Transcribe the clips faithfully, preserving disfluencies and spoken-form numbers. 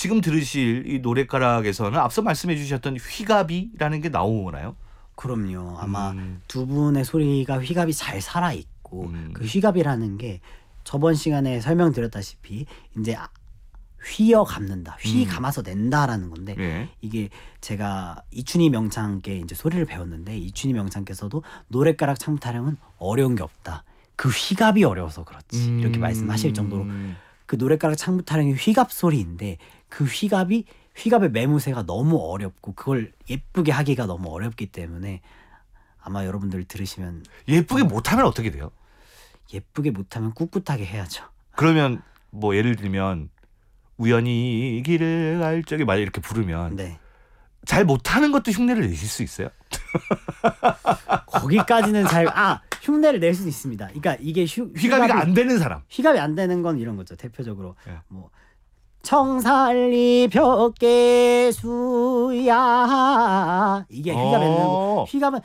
지금 들으실 이 노랫가락에서는 앞서 말씀해 주셨던 휘갑이라는 게 나오나요? 그럼요. 아마 음. 두 분의 소리가 휘갑이 잘 살아 있고 음. 그 휘갑이라는 게 저번 시간에 설명드렸다시피 이제 휘어 감는다, 휘 음. 감아서 낸다라는 건데 예. 이게 제가 이춘희 명창께 이제 소리를 배웠는데 이춘희 명창께서도 노랫가락 창부 타령은 어려운 게 없다. 그 휘갑이 어려워서 그렇지 음. 이렇게 말씀하실 정도로 그 노랫가락 창부 타령이 휘갑 소리인데 그 휘갑이 휘갑의 매무새가 너무 어렵고 그걸 예쁘게 하기가 너무 어렵기 때문에 아마 여러분들 들으시면 예쁘게 못하면 어떻게 돼요? 예쁘게 못하면 꿋꿋하게 해야죠. 그러면 뭐 예를 들면 우연히 이 길을 갈 적에 막 이렇게 부르면 네. 잘 못하는 것도 흉내를 내실 수 있어요? 거기까지는 잘 아 흉내를 낼 수는 있습니다. 그러니까 이게 휴, 휘갑이가 안 되는 사람. 휘갑이 안 되는 건 이런 거죠. 대표적으로 예. 뭐 청살리 벽계수야 이게 휘갑이 안 되는 거. 어. 휘갑은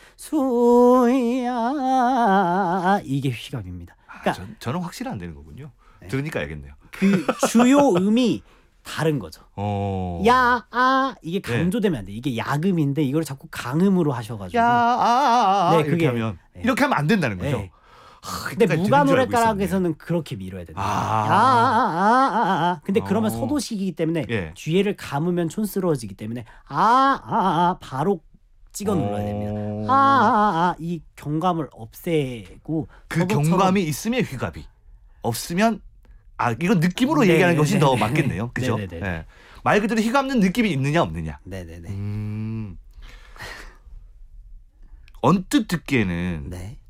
수야 이게 휘갑입니다. 그러니까 아, 저, 저는 확실히 안 되는 거군요. 네. 들으니까 알겠네요. 그 주요 음이 다른 거죠. 어. 야, 아 이게 강조되면 안 돼. 이게 야음인데 이걸 자꾸 강음으로 하셔가지고. 야, 아, 아, 아. 네, 이렇게 그게- 하면 네. 이렇게 하면 안 된다는 거죠. 네. 하, 근데 그때까지 무가 들은 줄 알고 노랫가락에서는 그렇게 밀어야 된다. 아. 야, 아, 아, 아, 아. 근데 그러면 어. 서도식이기 때문에 예. 뒤에를 감으면 촌스러워지기 때문에 아, 아, 아 바로 찍어 눌러야 됩니다. 어. 아, 아, 아, 이 경감을 없애고 그 서도처럼- 경감이 있으면 휘갑이 없으면 아 이건 느낌으로 네, 얘기하는 네, 것이 네, 더 네. 맞겠네요. 그죠? 네, 네, 네. 예. 말 그대로 휘감는 느낌이 있느냐 없느냐. 네네네. 음. 언뜻 듣기에는 네,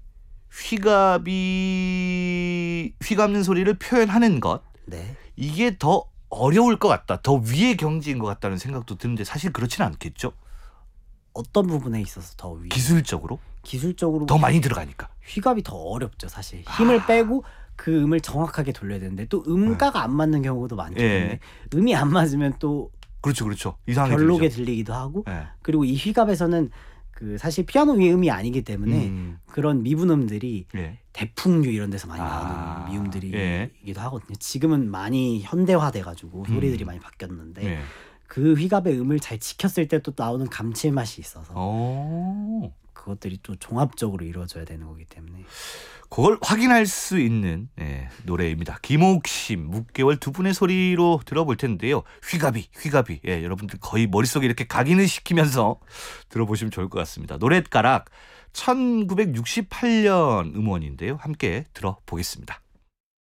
휘갑이 휘감는 소리를 표현하는 것 네. 이게 더 어려울 것 같다. 더 위의 경지인 것 같다는 생각도 드는데 사실 그렇지는 않겠죠. 어떤 부분에 있어서 더 위? 기술적으로 기술적으로 더 많이 들어가니까. 휘갑이 더 어렵죠 사실. 힘을 아. 빼고 그 음을 정확하게 돌려야 되는데 또 음가가 안 맞는 경우도 많기 예. 때문에 음이 안 맞으면 또 그렇죠, 그렇죠. 이상하게 별로게 들리죠. 들리기도 하고 예. 그리고 이 휘갑에서는 그 사실 피아노 위 음이 아니기 때문에 음. 그런 미분음들이 예. 대풍류 이런 데서 많이 아. 나오는 미음들이기도 예. 하거든요. 지금은 많이 현대화돼가지고 음. 소리들이 많이 바뀌었는데 예. 그 휘갑의 음을 잘 지켰을 때 또 나오는 감칠맛이 있어서 어. 그것들이 또 종합적으로 이루어져야 되는 거기 때문에 그걸 확인할 수 있는 예, 노래입니다. 김옥심, 묵개월 두 분의 소리로 들어볼 텐데요. 휘갑이, 휘갑이. 예, 여러분들 거의 머릿속에 이렇게 각인을 시키면서 들어보시면 좋을 것 같습니다. 노랫가락 천구백육십팔 년 음원인데요. 함께 들어보겠습니다.